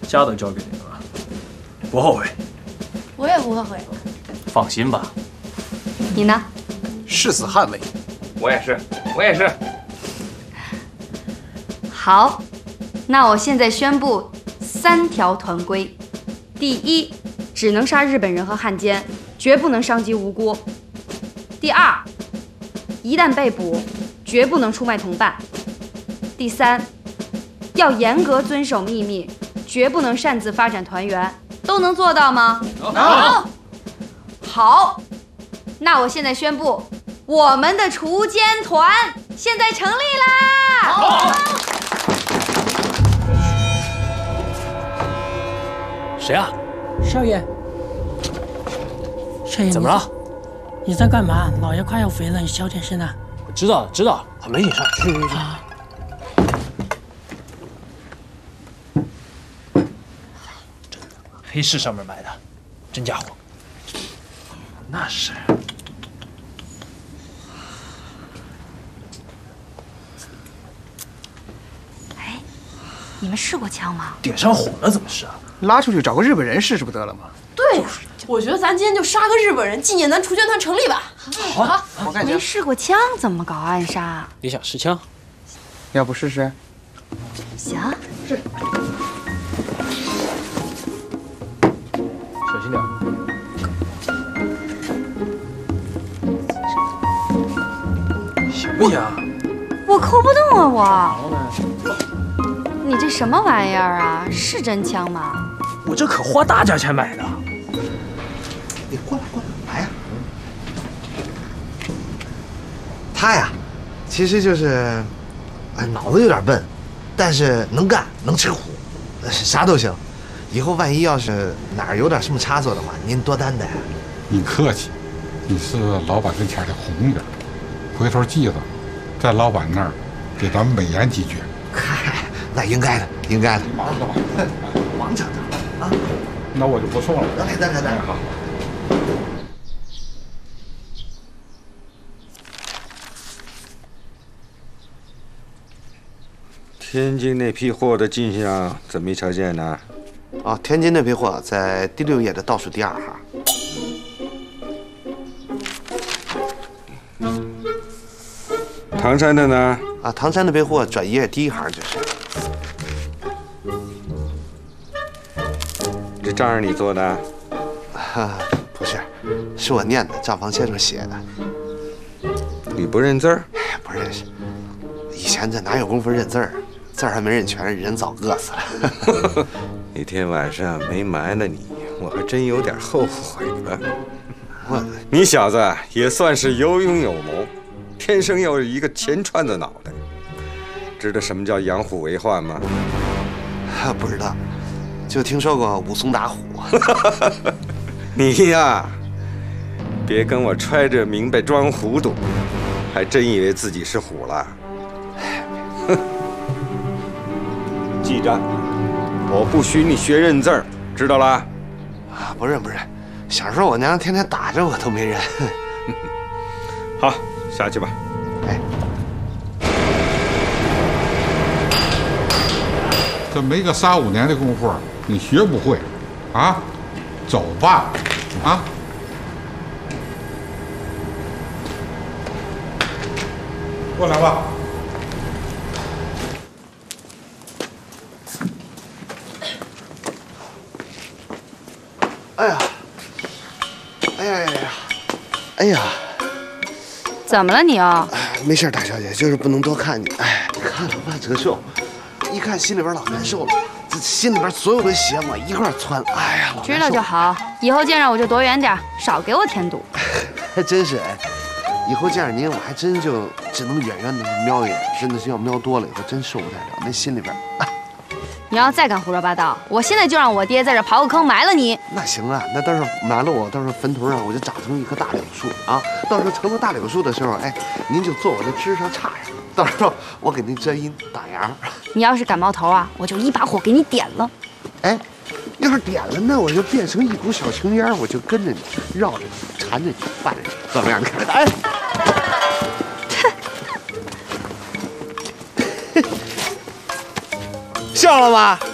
家都交给你了，不后悔。 我也不后悔。 放心吧。 你呢？ 誓死捍卫。 我也是，我也是。 好，那我现在宣布3条团规：第一，只能杀日本人和汉奸，绝不能伤及无辜；第二，一旦被捕，绝不能出卖同伴；第三，要严格遵守秘密，绝不能擅自发展团员。都能做到吗？ 能。 好，那我现在宣布，我们的锄奸团现在成立啦！ 好。 谁啊？ 少爷，少爷， 怎么了？ 你在干嘛？老爷快要肥了，你小点声啊！ 我知道了，知道了，没你事儿，去。黑市上面买的，真家伙。那是。 哎，你们试过枪吗？ 点上火了怎么试啊？ 拉出去找个日本人试试不得了吗？ 对呀，我觉得咱今天就杀个日本人，纪念咱锄奸团成立吧。 好， 我感觉没试过枪怎么搞暗杀？ 你想试枪？ 要不试试？ 行。 是。 小心点。行不行？ 我扣不动啊，我。 好呢。 你这什么玩意儿啊？是真枪吗？ 我这可花大价钱买的。 你过来，来呀！他呀，其实就是，脑子有点笨，但是能干，能吃苦，啥都行。以后万一要是哪儿有点什么差错的话，您多担待。 你客气，你是老板跟前的红人，回头记着，在老板那儿给咱们美言几句。 嗨，那应该的，应该的。 忙着吧， 忙着呢啊。 那我就不送了。 来，好。 天津那批货的进项怎么没瞧见呢？ 哦，天津那批货在第6页的倒数第2行。 唐山的呢？ 啊，唐山那批货转页第1行就是。 这账是你做的？ 不是，是我念的，账房先生写的。 你不认字儿？ 不认识。以前这哪有功夫认字儿？字儿还没认全，人早饿死了。 那天晚上没埋了你，我还真有点后悔了。你小子也算是有勇有谋，天生有一个钱串的脑袋。知道什么叫养虎为患吗？ 不知道，就听说过武松打虎。 你呀，别跟我揣着明白装糊涂，还真以为自己是虎了。记着，我不许你学认字儿，知道啦？ 啊，不认。小时候我娘天天打着我都没认。 好，下去吧。 哎， 这没个3、5年的功夫，你学不会，啊？走吧，啊！过来吧。 哎呀， 怎么了你啊？ 没事，大小姐，就是不能多看你。哎，看了吧，折寿，一看心里边老难受了，这心里边所有的血往一块窜。哎呀， 知道就好，以后见着我就躲远点，少给我添堵。 还真是哎，以后见着您，我还真就只能远远的瞄一眼，真的是要瞄多了以后真受不太了，那心里边。 你要再敢胡说八道，我现在就让我爹在这刨个坑埋了你。 那行啊，那到时候埋了我，到时候坟头上我就长成一棵大柳树啊。到时候成了大柳树的时候，哎，您就坐我的枝上杈上，到时候我给您遮阴打阳。 你要是敢冒头啊，我就一把火给你点了。 哎，要是点了呢，我就变成一股小青烟，我就跟着你，绕着你，缠着你，绊着你，怎么样？你看，哎。笑了吧？